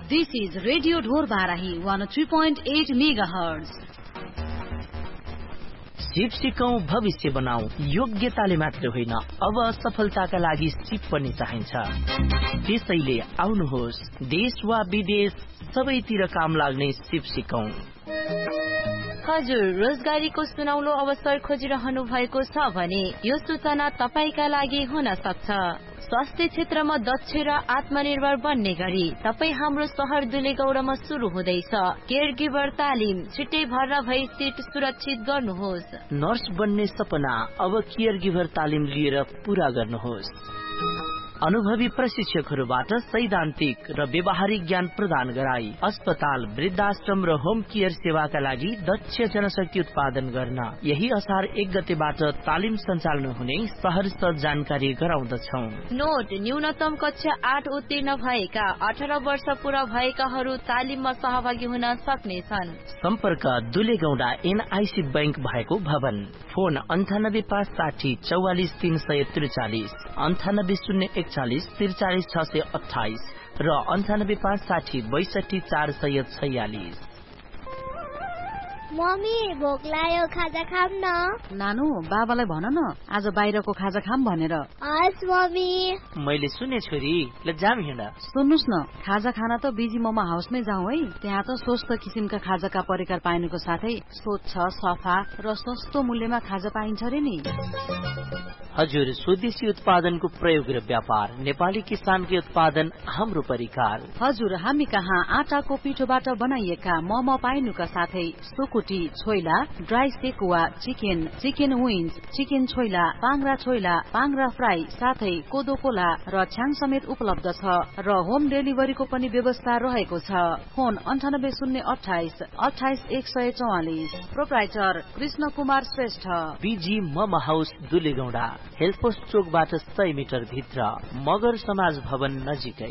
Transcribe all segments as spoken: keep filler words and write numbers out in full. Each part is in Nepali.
This is Radio Dhor Barahi one oh three point eight megahertz. सिप सिकौं भविष्य बनाऊ योग्यताले मात्र होइन अब सफलताका लागि सिप पनि चाहिन्छ। त्यसैले आउनुहोस् देश वा विदेश सबैतिर काम लाग्ने सिप सिकौं। हजुर रोजगारीको सुनौलो अवसर खोजिरहनु भएको छ भने यो सूचना तपाईका लागि हुन सक्छ। स्वास्थ्य क्षेत्रमा दक्ष र आत्मनिर्भर बन्ने गरी तपाई हाम्रो शहर दुलेगौडामा सुरु हुँदैछ केयर गिभर तालिम। छिट्टै भर्ना भई सिट सुरक्षित गर्नुहोस्। नर्स बन्ने सपना अब केयर गिभर तालिम लिएर पूरा गर्नुहोस्। अनुभवी प्रशिक्षकहरूबाट सैद्धान्तिक र व्यवहारिक ज्ञान प्रदान गराई अस्पताल वृद्धाश्रम र होम केयर सेवाका लागि दक्ष जनशक्ति उत्पादन गर्न यही असार एक गतेबाट तालिम सञ्चालन हुने सहर्ष जानकारी गराउँदछौ। नोट न्यूनतम कक्षा आठ उत्तीर्ण भएका अठार वर्ष पूरा भएकाहरू तालिममा सहभागी हुन सक्नेछन्। सम्पर्क दुलेगौडा एनआईसी बैंक भएको भवन। फोन अन्ठानब्बे पाँच साठी चौवालिस तीन सय त्रिचालिस अन्ठानब्बे शून्य एकचालिस त्रिचालिस छ सय अठाइस र अन्ठानब्बे पाँच साठी बैसठी चार सय छयालिस। मम्मी भोक लाग्यो खाजा खाम न। नानु बाबालाई भन न आज बाहिरको खाजा खाम भनेर। हस् मम्मी। मैले सुने छोरी ल जाम हिँड। सुन्नुस् न खाजा खाना त बिजी मोमो हाउसमै जाउँ है। त्यहाँ त स्वस्थ किसिमका खाजाका परिकार पाइनुको साथै स्वच्छ सफा र सस्तो मूल्यमा खाजा पाइन्छ रे नि। हजुर स्वदेशी उत्पादनको प्रयोग र व्यापार नेपाली किसानकै उत्पादन हाम्रो परिकार। हजुर हामी कहाँ आटाको पिठोबाट बनाइएका मोमो पाइनुका साथै सुकुटी choila dry sekuwa chicken chicken wings chicken choila पाङ्रा choila पाङ्रा fry साथै कोदो कोला र छ्याङ समेत उपलब्ध छ र होम डेलिभरीको पनि व्यवस्था रहेको छ। फोन अन्ठानब्बे शून्य अठाइस अठाइस एक सय चौवालिस। प्रोप्राइटर कृष्ण कुमार श्रेष्ठ। बीजी मोमो हाउस दुलेगौडा हेल्थ पोस्ट चोकबाट सय मिटर भित्र मगर समाज भवन नजिकै।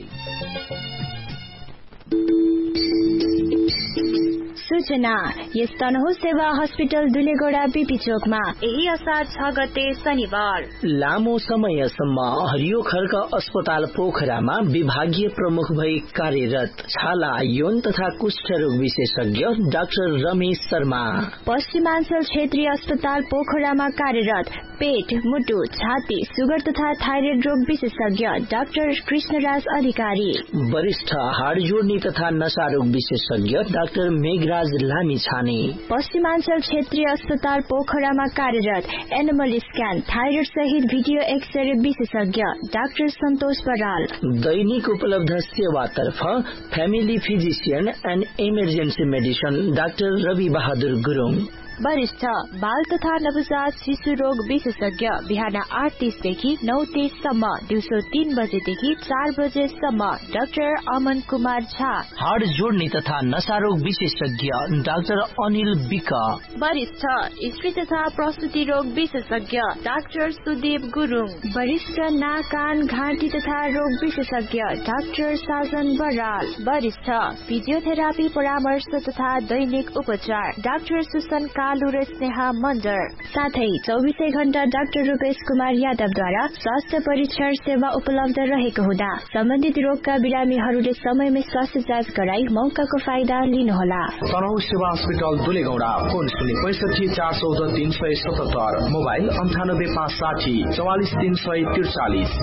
सूचना यस तनहु सेवा हस्पिटल दुलेगौडा बीपी चोकमा यही असार छ गते शनिबार लामो समयसम्म हरियो खर्क अस्पताल पोखरामा विभागीय प्रमुख भई कार्यरत छाला यौन तथा कुष्ठ रोग विशेषज्ञ डाक्टर रमेश शर्मा। पश्चिमाञ्चल क्षेत्रीय अस्पताल पोखरामा कार्यरत पेट मुटु छाती सुगर तथा थाइरोइड रोग विशेषज्ञ डाक्टर कृष्णराज अधिकारी। वरिष्ठ हाड जोड्ने तथा नशा रोग विशेषज्ञ डाक्टर मेघराज लामी छाने। पश्चिमाञ्चल क्षेत्रीय अस्पताल पोखरामा कार्यरत एनिमल स्क्यान थाइरोइड सहित भिडियो एक्सरे विशेषज्ञ डाक्टर सन्तोष बराल। दैनिक उपलब्ध सेवातर्फ family physician and emergency medicine doctor Rabi Bahadur Gurung. वरिष्ठ बाल तथा नवजात शिशु रोग विशेषज्ञ बिहान आठ तीसदेखि नौ तीससम्म दिउँसो तीन बजेदेखि चार बजेसम्म डाक्टर अमन कुमार झा। हाड जोड्ने तथा नशा रोग विशेषज्ञ डाक्टर अनिल विक। वरिष्ठ स्त्री तथा प्रसुति रोग विशेषज्ञ डाक्टर सुदीप गुरुङ। वरिष्ठ नाक कान घाँटी तथा रोग विशेषज्ञ डाक्टर साजन बराल। वरिष्ठ फिजियोथेरापी परामर्श तथा दैनिक उपचार डाक्टर सुसन कालु र स्नेहा मण्डर। साथै चौबिसै घण्टा डाक्टर रूपेश कुमार यादवद्वारा स्वास्थ्य परीक्षण सेवा उपलब्ध रहेको हुँदा सम्बन्धित रोगका बिरामीहरूले समयमै स्वास्थ्य जाँच गराई मौकाको फाइदा लिनुहोला। तनहु सेवा अस्पताल दुलेगौडा। फोन शून्य पैसठी चार चौध तीन सय सतहत्तर मोबाइल अन्ठानब्बे पाँच साठी चौवालिस तीन सय त्रिचालिस।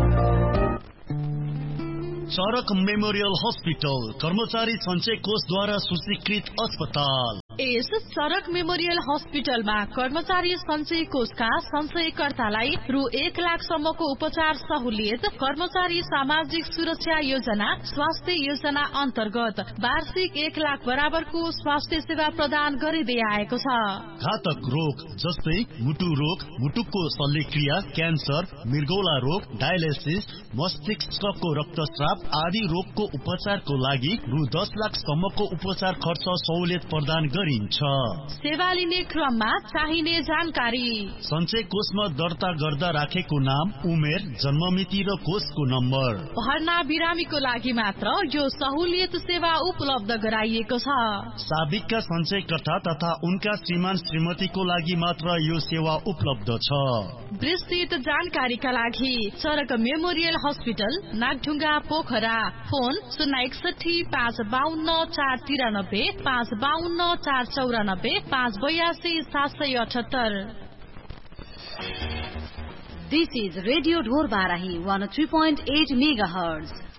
चरक मेमोरियल हस्पिटल कर्मचारी सञ्चय कोषद्वारा सूचीकृत अस्पताल। यस चरक मेमोरियल हस्पिटलमा कर्मचारी सञ्चय कोषका सञ्चयकर्तालाई रु एक लाखसम्मको उपचार सहुलियत कर्मचारी सामाजिक सुरक्षा योजना स्वास्थ्य योजना अन्तर्गत वार्षिक एक लाख बराबरको स्वास्थ्य सेवा प्रदान गरिँदै आएको छ। घातक रोग जस्तै मुटु रोग मुटुको शल्यक्रिया क्यान्सर मृगौला रोग डायलिसिस मस्तिष्कको रक्तस्राव आदि रोगको उपचारको लागि रु दस लाखसम्मको उपचार खर्च सहुलियत प्रदान गरि गरिन्छ। सेवा लिने क्रममा चाहिने जानकारी सञ्चय कोषमा दर्ता गर्दा राखेको नाम, उमेर, जन्ममिति र कोषको नम्बर। भर्ना बिरामीको लागि मात्र यो सहुलियत सेवा उपलब्ध गराइएको छ। साबिकका सञ्चयकर्ता तथा उनका श्रीमान श्रीमतीको लागि मात्र यो सेवा उपलब्ध छ। विस्तृत जानकारीका लागि चरक memorial hospital, Nagdhunga, Pokhara. Phone शून्य एकसठी पाँच बाहन्न चार तिरानब्बे पाँच बाहन्न चार चौरानब्बे पाँच बयासी सात सय अठहत्तर। This is Radio Dhor Barahi one oh three point eight megahertz.